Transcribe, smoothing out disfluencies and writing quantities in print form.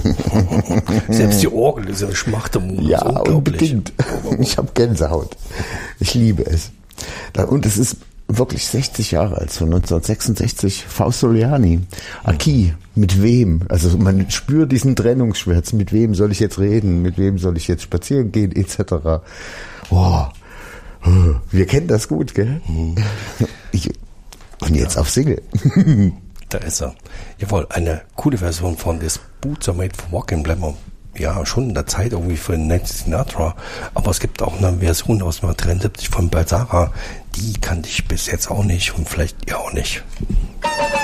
Selbst die Orgel ist eine Schmachtemut. Ja, unbedingt. Ich habe Gänsehaut. Ich liebe es. Und es ist wirklich 60 Jahre alt, von 1966, Fausto Soliani. Aki, mit wem? Also man spürt diesen Trennungsschmerz. Mit wem soll ich jetzt reden? Mit wem soll ich jetzt spazieren gehen? Etc. Oh, wir kennen das gut, gell? Und jetzt auf Single. Da ist er. Jawohl, eine coole Version von This Boots Are Made for Walking, bleiben wir ja schon in der Zeit irgendwie für Nancy Sinatra, aber es gibt auch eine Version aus 1973 von Balsara, die kannte ich bis jetzt auch nicht und vielleicht ihr auch nicht.